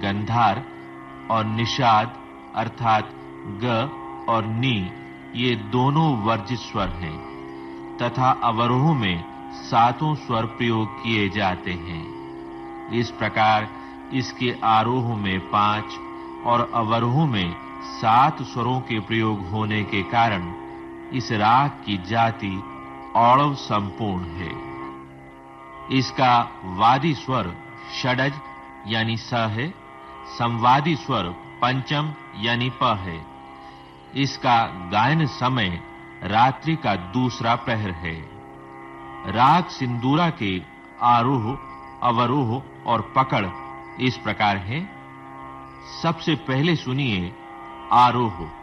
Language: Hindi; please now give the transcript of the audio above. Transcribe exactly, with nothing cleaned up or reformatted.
गंधार और निषाद अर्थात ग और नी ये दोनों वर्जित स्वर हैं तथा अवरोह में सातों स्वर प्रयोग किए जाते हैं। इस प्रकार इसके आरोह में पांच और अवरोह में सात स्वरों के प्रयोग होने के कारण इस राग की जाति औड़व संपूर्ण है। इसका वादी स्वर षडज यानी स है, संवादी स्वर पंचम यानी प है। इसका गायन समय रात्रि का दूसरा प्रहर है। राग सिंदूरा के आरोह, अवरोह और पकड़ इस प्रकार है। सबसे पहले सुनिए आरोह।